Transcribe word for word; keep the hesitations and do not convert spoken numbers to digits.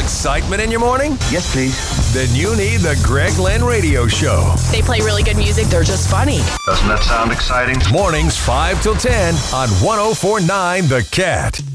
excitement in your morning? Yes, please. Then you need the Greg Lynn Radio Show. They play really good music. They're just funny. Doesn't that sound exciting? Mornings five till ten on one oh four point nine The Cat.